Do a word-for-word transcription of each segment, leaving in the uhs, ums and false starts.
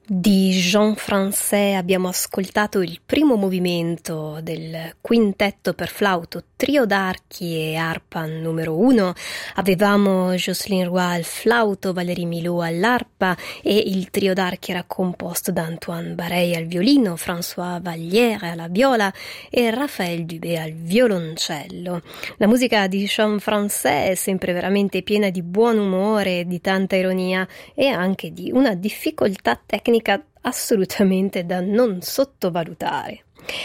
Di Jean Francais abbiamo ascoltato il primo movimento del quintetto per flauto, trio d'archi e arpa numero uno. Avevamo Jocelyne Roy al flauto, Valérie Milhaud all'arpa e il trio d'archi era composto da Antoine Barey al violino, François Vallière alla viola e Raphaël Dubé al violoncello. La musica di Jean Francais è sempre veramente piena di buon umore, di tanta ironia e anche di una difficoltà tecnica assolutamente da non sottovalutare.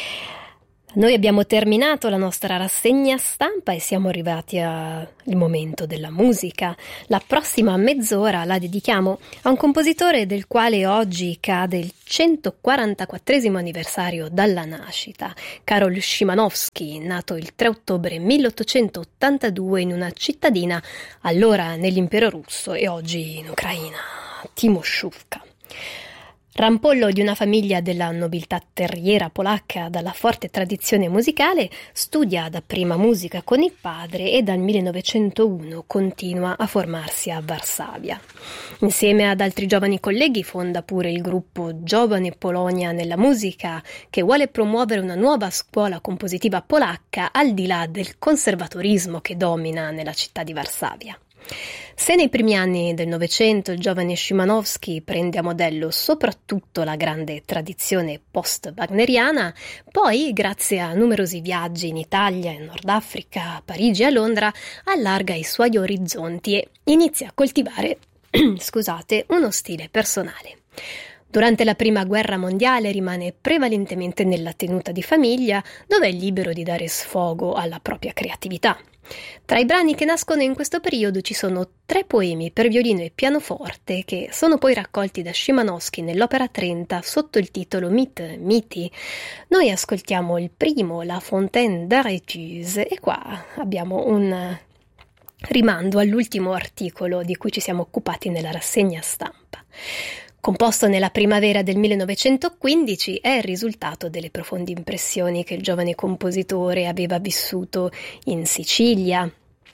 Noi abbiamo terminato la nostra rassegna stampa e siamo arrivati al momento della musica. La prossima mezz'ora la dedichiamo a un compositore del quale oggi cade il centoquarantaquattresimo anniversario dalla nascita, Karol Szymanowski, nato il tre ottobre milleottocentottantadue in una cittadina allora nell'impero russo e oggi in Ucraina, Timošovka. Rampollo di una famiglia della nobiltà terriera polacca dalla forte tradizione musicale, studia dapprima musica con il padre e dal millenovecentouno continua a formarsi a Varsavia. Insieme ad altri giovani colleghi fonda pure il gruppo Giovane Polonia nella musica, che vuole promuovere una nuova scuola compositiva polacca al di là del conservatorismo che domina nella città di Varsavia. Se nei primi anni del Novecento il giovane Szymanowski prende a modello soprattutto la grande tradizione post-wagneriana, poi, grazie a numerosi viaggi in Italia, in Nord Africa, a Parigi e a Londra, allarga i suoi orizzonti e inizia a coltivare, scusate, uno stile personale. Durante la Prima Guerra Mondiale rimane prevalentemente nella tenuta di famiglia, dove è libero di dare sfogo alla propria creatività. Tra i brani che nascono in questo periodo ci sono tre poemi per violino e pianoforte che sono poi raccolti da Szymanowski nell'opera trenta sotto il titolo Mythe, Miti. Noi ascoltiamo il primo, La Fontaine d'Aréthuse, e qua abbiamo un rimando all'ultimo articolo di cui ci siamo occupati nella rassegna stampa. Composto nella primavera del millenovecentoquindici, è il risultato delle profonde impressioni che il giovane compositore aveva vissuto in Sicilia,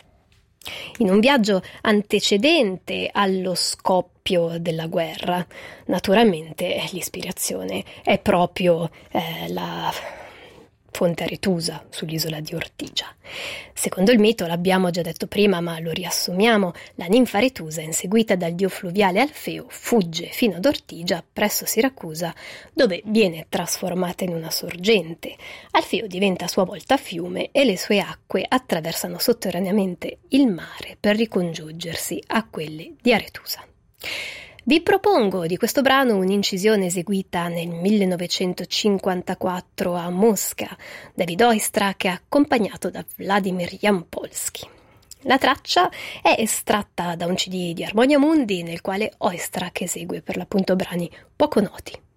in un viaggio antecedente allo scoppio della guerra. Naturalmente l'ispirazione è proprio eh, la Fonte Aretusa sull'isola di Ortigia. Secondo il mito, l'abbiamo già detto prima ma lo riassumiamo, la ninfa Aretusa, inseguita dal dio fluviale Alfeo, fugge fino ad Ortigia presso Siracusa, dove viene trasformata in una sorgente. Alfeo diventa a sua volta fiume e le sue acque attraversano sotterraneamente il mare per ricongiungersi a quelle di Aretusa. Vi propongo di questo brano un'incisione eseguita nel millenovecentocinquantaquattro a Mosca, David Oistrakh, accompagnato da Vladimir Jampolsky. La traccia è estratta da un C D di Harmonia Mundi nel quale Oistrakh esegue per l'appunto brani poco noti.